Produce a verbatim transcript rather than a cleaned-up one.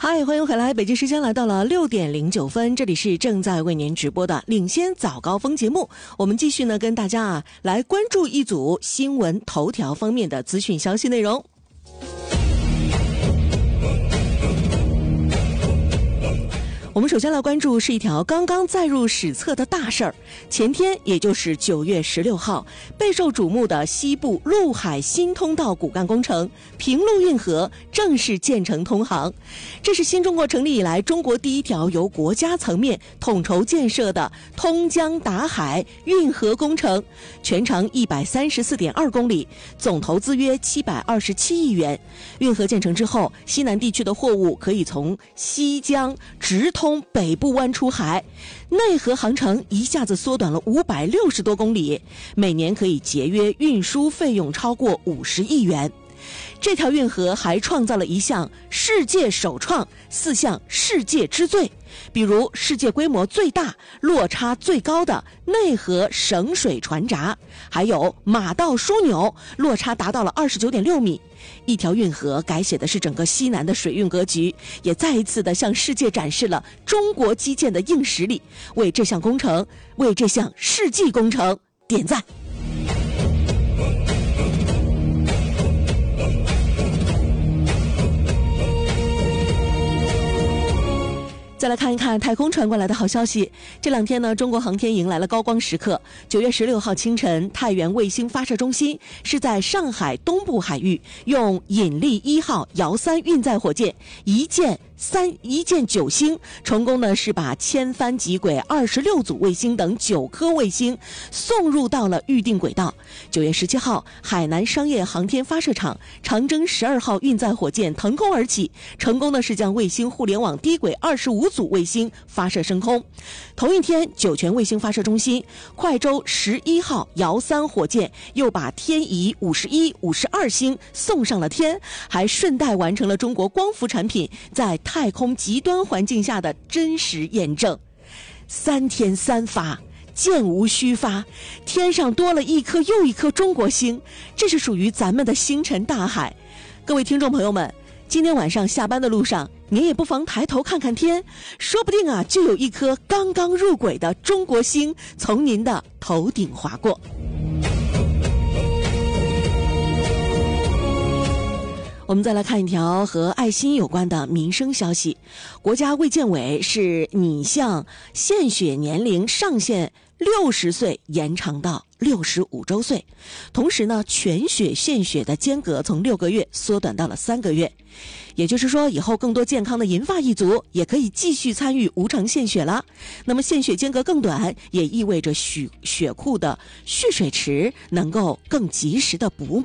嗨，欢迎回来！北京时间来到了六点零九分，这里是正在为您直播的领先早高峰节目。我们继续呢，跟大家啊来关注一组新闻头条方面的资讯消息内容。我们首先来关注是一条刚刚载入史册的大事儿。前天，也就是九月十六号，备受瞩目的西部陆海新通道骨干工程平陆运河正式建成通航。这是新中国成立以来中国第一条由国家层面统筹建设的通江达海运河工程，全长一百三十四点二公里，总投资约七百二十七亿元。运河建成之后，西南地区的货物可以从西江直通北部湾出海，内河航程一下子缩短了五百六十多公里，每年可以节约运输费用超过五十亿元。这条运河还创造了一项世界首创，四项世界之最，比如世界规模最大、落差最高的内河省水船闸，还有马道枢纽，落差达到了二十九点六米。一条运河改写的是整个西南的水运格局，也再一次的向世界展示了中国基建的硬实力，为这项工程，为这项世纪工程点赞。再来看一看太空传过来的好消息。这两天呢，中国航天迎来了高光时刻。九月十六号清晨，太原卫星发射中心是在上海东部海域，用引力一号遥三运载火箭一箭三一箭九星，成功呢是把千帆级轨二十六组卫星等九颗卫星送入到了预定轨道。九月十七号，海南商业航天发射场长征十二号运载火箭腾空而起，成功的是将卫星互联网低轨二十五组卫星发射升空。同一天，酒泉卫星发射中心快舟十一号遥三火箭又把天仪五十一、五十二星送上了天，还顺带完成了中国光伏产品在太空极端环境下的真实验证。三天三发，箭无虚发，天上多了一颗又一颗中国星，这是属于咱们的星辰大海。各位听众朋友们，今天晚上下班的路上，您也不妨抬头看看天，说不定啊，就有一颗刚刚入轨的中国星从您的头顶划过。我们再来看一条和爱心有关的民生消息。国家卫健委是拟向献血年龄上限六十岁延长到六十五周岁，同时呢，全血献血的间隔从六个月缩短到了三个月。也就是说，以后更多健康的银发一族也可以继续参与无偿献血了。那么献血间隔更短，也意味着血血库的蓄水池能够更及时的补